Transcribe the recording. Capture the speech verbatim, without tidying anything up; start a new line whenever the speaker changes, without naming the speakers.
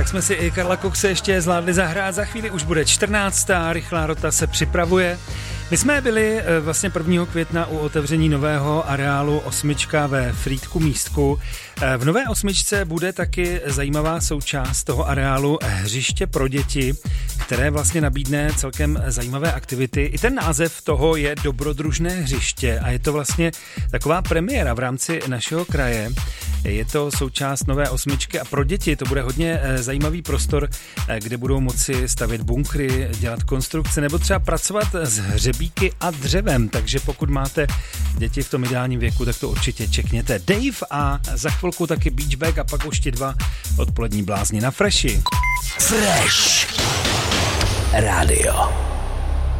tak jsme si i Karla Coxe ještě zvládli zahrát. Za chvíli už bude čtrnáctá, rychlá rota se připravuje. My jsme byli vlastně prvního května u otevření nového areálu Osmička ve Frýdku Místku. V nové Osmičce bude taky zajímavá součást toho areálu hřiště pro děti, které vlastně nabídne celkem zajímavé aktivity. I ten název toho je Dobrodružné hřiště a je to vlastně taková premiéra v rámci našeho kraje. Je to součást nové Osmičky a pro děti to bude hodně zajímavý prostor, kde budou moci stavět bunkry, dělat konstrukce nebo třeba pracovat s hřebíky a dřevem. Takže pokud máte děti v tom ideálním věku, tak to určitě čekněte. Dave a za chvilku taky Beachback a pak už ti dva odpolední blázni na Freši.
Fresh Radio.